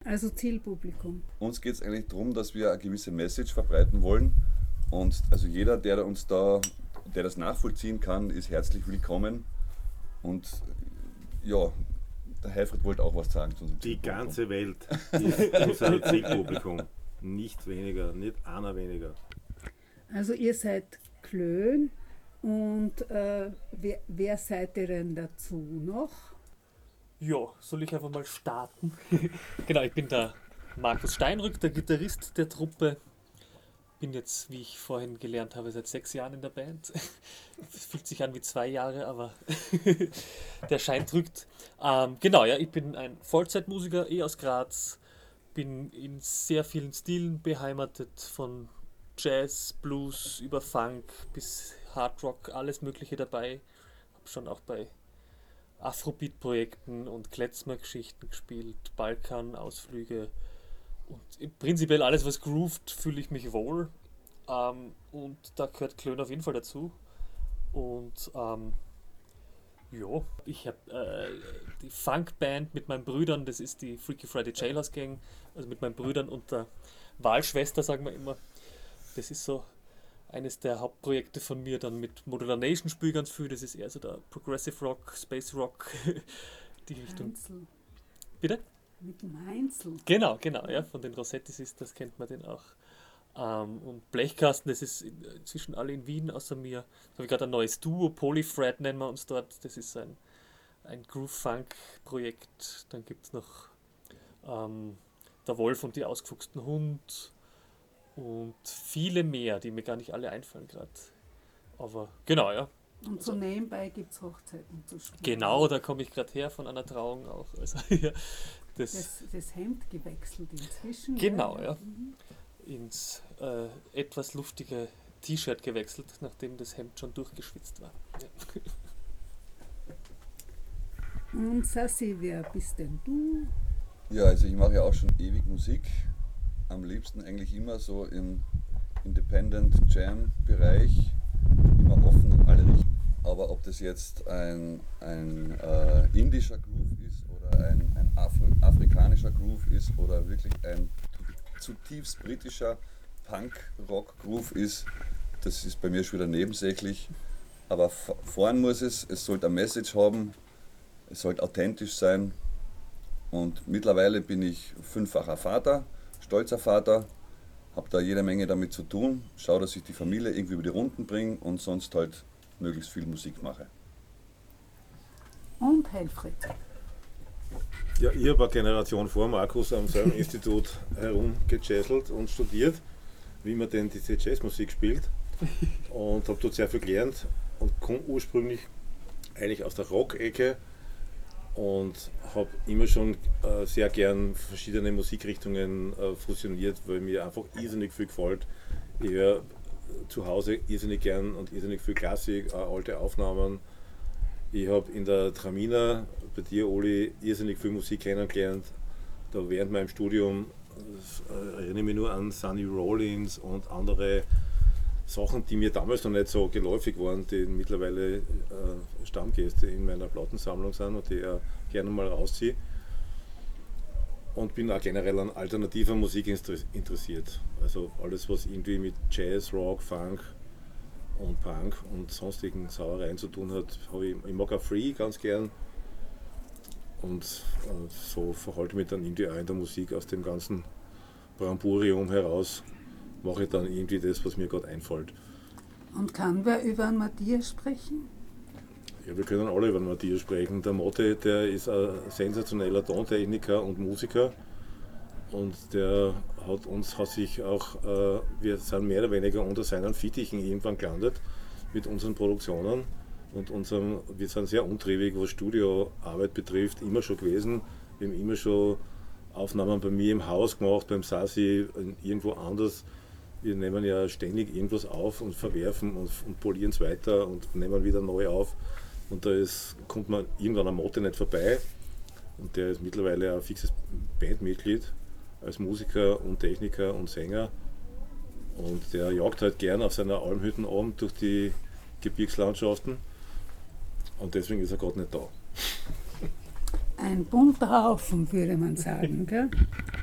Also Zielpublikum. Uns geht es eigentlich darum, dass wir eine gewisse Message verbreiten wollen. Und also jeder, der das nachvollziehen kann, ist herzlich willkommen. Und ja, der Helfried wollte auch was sagen zu unserem Die Zielpublikum. ganze Welt ist unser Zielpublikum. Nicht weniger, nicht einer weniger. Also ihr seid Klön und wer seid ihr denn dazu noch? Ja, soll ich einfach mal starten? Genau, ich bin der Markus Steinrück, der Gitarrist der Truppe. Bin jetzt, wie ich vorhin gelernt habe, seit 6 Jahren in der Band. Es fühlt sich an wie 2 Jahre, aber der Schein drückt. Genau, ja, ich bin ein Vollzeitmusiker, aus Graz. Bin in sehr vielen Stilen beheimatet, von Jazz, Blues über Funk bis Hard Rock, alles Mögliche dabei. Hab schon auch bei Afrobeat-Projekten und Klezmer-Geschichten gespielt, Balkan-Ausflüge und prinzipiell alles, was groovt, fühle ich mich wohl. Und da gehört Klön auf jeden Fall dazu. Und ja, ich habe die Funkband mit meinen Brüdern, das ist die Freaky Friday Jailhouse Gang, also mit meinen Brüdern und der Wahlschwester, sagen wir immer. Das ist so eines der Hauptprojekte von mir. Dann mit Modular Nation spiele ich ganz viel, das ist eher so der Progressive Rock, Space Rock, die Richtung. Heinzel. Bitte? Mit dem Heinzel. Genau, ja, von den Rossetti Sisters kennt man den auch. Und Blechkasten, das ist inzwischen alle in Wien, außer mir. Da habe ich gerade ein neues Duo, Polyfred nennen wir uns dort. Das ist ein Groove-Funk-Projekt. Dann gibt es noch der Wolf und die ausgefuchsten Hund und viele mehr, die mir gar nicht alle einfallen gerade. Aber genau, ja. Und so nebenbei gibt es Hochzeiten zu spielen. Genau, da komme ich gerade her von einer Trauung auch. Also, ja, Das Hemd gewechselt inzwischen. Genau, ja. Ins etwas luftige T-Shirt gewechselt, nachdem das Hemd schon durchgeschwitzt war. Ja. Und Sassi, wer bist denn du? Ja, also ich mache ja auch schon ewig Musik. Am liebsten eigentlich immer so im Independent Jam Bereich, immer offen in alle Richtungen. Aber ob das jetzt ein indischer Groove ist oder ein afrikanischer Groove ist oder wirklich ein zutiefst britischer Punk-Rock-Groove ist, das ist bei mir schon wieder nebensächlich. Aber vorn muss es sollte eine Message haben, es sollte authentisch sein. Und mittlerweile bin ich 5-facher Vater, stolzer Vater, habe da jede Menge damit zu tun, schaue, dass ich die Familie irgendwie über die Runden bringe und sonst halt möglichst viel Musik mache. Und Helfried. Ja, ich habe eine Generation vor Markus am selben Institut herumgejasselt und studiert, wie man denn diese Jazzmusik spielt. Und habe dort sehr viel gelernt und komme ursprünglich eigentlich aus der Rock-Ecke und habe immer schon sehr gern verschiedene Musikrichtungen fusioniert, weil mir einfach irrsinnig viel gefällt. Ich höre zu Hause irrsinnig gern und irrsinnig viel Klassik, alte Aufnahmen. Ich habe in der Tramina, bei dir Oli, irrsinnig viel Musik kennengelernt. Da während meinem Studium erinnere ich mich nur an Sonny Rollins und andere Sachen, die mir damals noch nicht so geläufig waren, die mittlerweile Stammgäste in meiner Plattensammlung sind und die ich gerne mal rausziehe. Und bin auch generell an alternativer Musik interessiert. Also alles, was irgendwie mit Jazz, Rock, Funk und Punk und sonstigen Sauereien zu tun hat. Ich mag auch Free ganz gern. Und so verhalte ich mich dann irgendwie auch in der Musik aus dem ganzen Bramburium heraus. Mache ich dann irgendwie das, was mir gerade einfällt. Und kann wer über einen Matthias sprechen? Ja, wir können alle über den Matthias sprechen. Der Motte, der ist ein sensationeller Tontechniker und Musiker. Und der hat sich auch, wir sind mehr oder weniger unter seinen Fittichen irgendwann gelandet mit unseren Produktionen. Und wir sind sehr umtriebig, was Studioarbeit betrifft, immer schon gewesen. Wir haben immer schon Aufnahmen bei mir im Haus gemacht, beim Sassi, irgendwo anders. Wir nehmen ja ständig irgendwas auf und verwerfen und polieren es weiter und nehmen wieder neu auf. Und kommt man irgendwann am Motte nicht vorbei. Und der ist mittlerweile ein fixes Bandmitglied als Musiker und Techniker und Sänger. Und der jagt halt gern auf seiner Almhütten oben durch die Gebirgslandschaften. Und deswegen ist er gerade nicht da. ein bunter Haufen, würde man sagen. Gell?